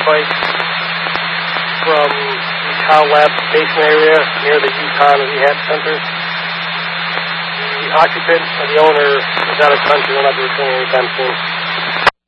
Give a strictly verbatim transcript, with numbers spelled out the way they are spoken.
bike from the Child Lab Station area near the Yukon Rehab Center. The occupant or the owner is out of country, will not be returning anytime soon.